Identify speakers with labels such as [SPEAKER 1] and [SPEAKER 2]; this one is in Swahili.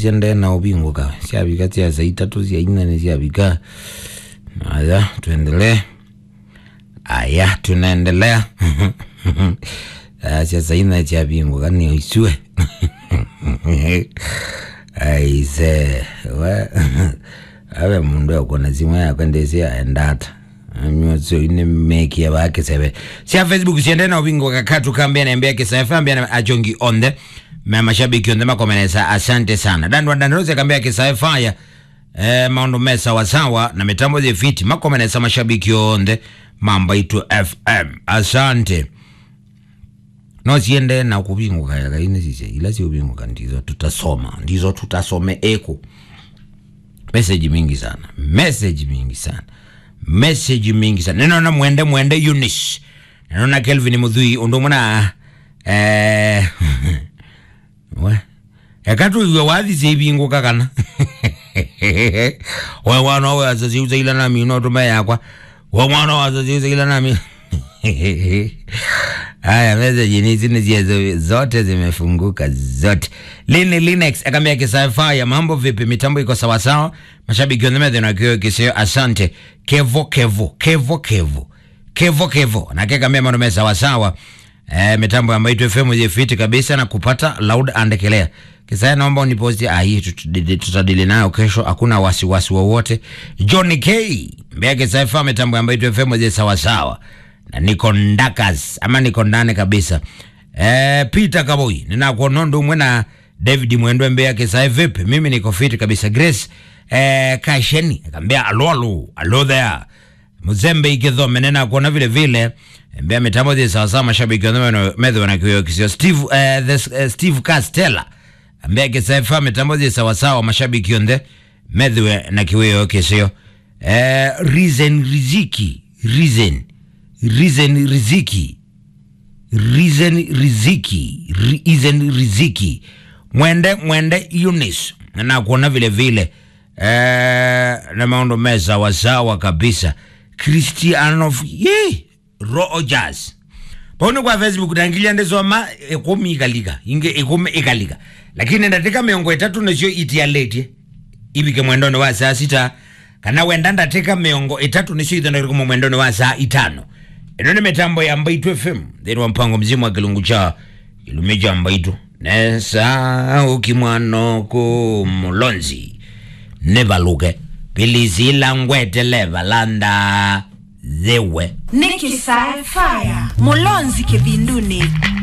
[SPEAKER 1] ziende na ubingo ka siabika tia za 3 zia 4 ni siabika. Aya tuendelee. Aya tunaendelea. Sasa ina cha bingo kani isue. Aise wa awe mundu akona zimwe yakwendesia endata myozo ine meki ya wake sebe sia Facebook siende na ubingo kakatu kambia na mbia kisa FM bia ajongi onde mashabiki onde makomenesa asante sana dandroze kambia kisa FM maondo mesa wasawa na mitambo ze fiti makomenesa mashabiki onde mamba itu FM asante no siende na kubingo kaya ine sisi ila si ubingo kandizo tutasome eko message mingi sana neno na mwende Eunice neno na Kelvin Mudhui ndo mwana ekatu iwe wathi zibingo kakana wa wana wa azazi uzaila na mino tuma yakwa wa mwana wa azazi uzaila na mino haya message ni zote zimefunguka zote. Linux akamia kisaifa ya mambo vipi mitambo iko sawa sawa mashabiki wenzake na kio kisio asante kevo na kama mambo sawa sawa mitambo ambayo itu FM je fit kabisa na kupata loud and clear kisaya naomba uniposti hii tutadili nayo kesho hakuna wasiwasi wowote. Johnny K mbea kisaifa mitambo ambayo itu FM je sawa sawa na niko ndakas ama niko ndani kabisa. Peter Kaboi nina kuonondo mwena David Mwendwe mbea kisa vipi mimi niko fit kabisa. Grace Kasheni akambia alo there Mzembe ikidho menena kuona vile mbea mitambo zi sawa sawa mashabiki medho na kiyo kisio. Steve Castella mbea kisa fa mitambo zi sawa sawa mashabiki onde medho na kiyo kisio. Reason Riziki mwende Eunice na kuona vile na maondo meza wasawa kabisa. Christian Rogers pono kwa Facebook dangilia ndezo ma ekomi ikaliga lakini ndateka miongo 3 na sio itia late ibike mwendone wa saa 6 kana wenda ndateka miongo 3 na sio idana kwa mwendone wa saa 5 eno ni mitambo ya Mbaitu FM dhiri mpango mzima wa kilungu cha ilumeja Mbaitu nesa ukimwano kumulonzi nevaluke pilizila ngwete levalanda zewe
[SPEAKER 2] Niki Sci-Fi Mulonzi kivinduni